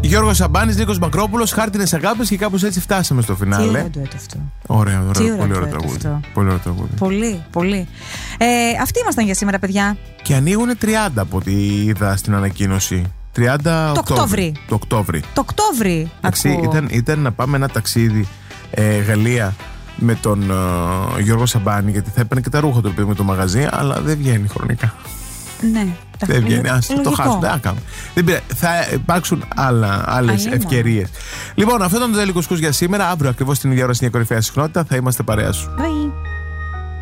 Γιώργος Σαμπάνης, Νίκος Μακρόπουλος, Χάρτινες Αγάπες και κάπως έτσι φτάσαμε στο φινάλε. Τι ωραίο ντουέτο αυτό. Ωραίο, πολύ ωραίο τραγούδι. Πολύ ωραίο τραγούδι. Πολύ, πολύ. Αυτοί ήμασταν για σήμερα, παιδιά. Και ανοίγουν 30 από ό,τι είδα στην ανακοίνωση. 30 Οκτώβρη. Το Οκτώβρη. Ήταν να πάμε ένα ταξίδι Γαλλία με τον Γιώργο Σαμπάνη, γιατί θα έπαιρνε και τα ρούχα του με το μαγαζί, αλλά δεν βγαίνει χρονικά. Ναι. Δεν βγαίνει, το χάσουμε. Δεν πειράζει. Θα υπάρξουν άλλες ευκαιρίες. Λοιπόν, αυτό ήταν το τέλειο κουσκούς για σήμερα. Αύριο ακριβώς την ίδια ώρα στην κορυφαία συχνότητα θα είμαστε παρέα σου.